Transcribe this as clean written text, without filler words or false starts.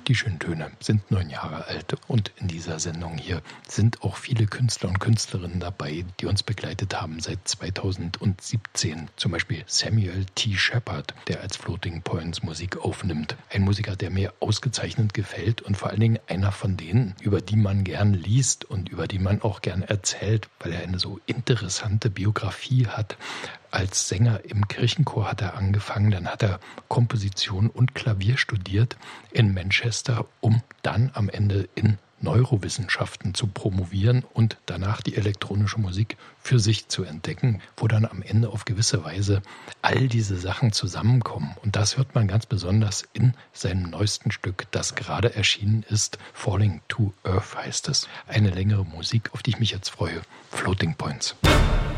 Die Schöntöne sind 9 Jahre alt und in dieser Sendung hier sind auch viele Künstler und Künstlerinnen dabei, die uns begleitet haben seit 2017. Zum Beispiel Samuel T. Shepard, der als Floating Points Musik aufnimmt. Ein Musiker, der mir ausgezeichnet gefällt und vor allen Dingen einer von denen, über die man gern liest und über die man auch gern erzählt, weil er eine so interessante Biografie hat. Als Sänger im Kirchenchor hat er angefangen, dann hat er Komposition und Klavier studiert in Manchester, um dann am Ende in Neurowissenschaften zu promovieren und danach die elektronische Musik für sich zu entdecken, wo dann am Ende auf gewisse Weise all diese Sachen zusammenkommen. Und das hört man ganz besonders in seinem neuesten Stück, das gerade erschienen ist. Falling to Earth heißt es. Eine längere Musik, auf die ich mich jetzt freue. Floating Points.